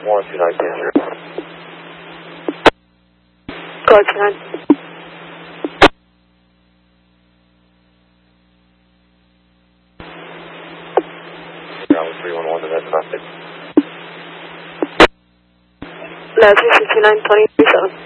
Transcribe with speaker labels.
Speaker 1: 12910.
Speaker 2: Go ahead, 29.
Speaker 1: Ground 311 to that traffic.
Speaker 2: Last 69, 27.